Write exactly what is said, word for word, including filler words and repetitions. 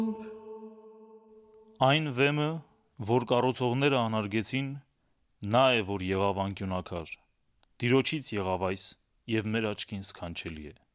Այն վեմը, որ կառուցողները անարգեցին, նա է, որ եղավ անկյունաքար, Տիրոջից եղավ այս և մեր աչքին սքանչելի է: